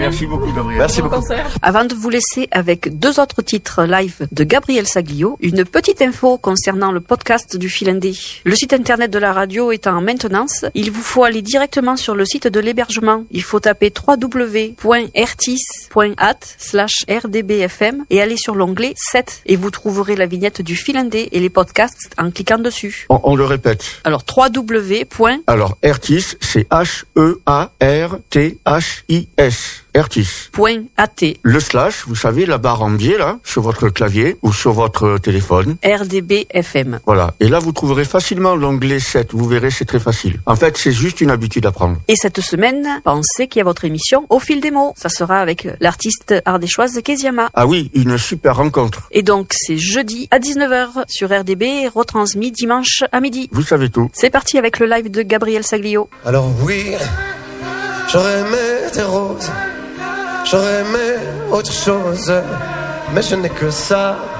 Merci beaucoup, Gabriel. Merci beaucoup. Avant de vous laisser avec 2 autres titres live de Gabriel Saglio, une petite info concernant le podcast du Fil Indé. Le site internet de la radio est en maintenance. Il vous faut aller directement sur le site de l'hébergement. Il faut taper www.rtis.at/rdbfm et aller sur l'onglet 7 et vous trouverez la vignette du Fil Indé et les podcasts en cliquant dessus. On le répète. Alors www. Alors Rtis, c'est Hearthis. Rtis.at. Le slash, vous savez, la barre en biais là, sur votre clavier ou sur votre téléphone. RDBFM. Voilà. Et là, vous trouverez facilement l'onglet 7. Vous verrez, c'est très facile. En fait, c'est juste une habitude à prendre. Et cette semaine, pensez qu'il y a votre émission Au fil des mots. Ça sera avec l'artiste ardéchoise Keziama. Ah oui, une super rencontre. Et donc, c'est jeudi à 19h sur RDB, retransmis dimanche à midi. Vous savez tout. C'est parti avec le live de Gabriel Saglio. Alors oui, j'aurais aimé des roses, j'aurais aimé autre chose, mais je n'ai que ça.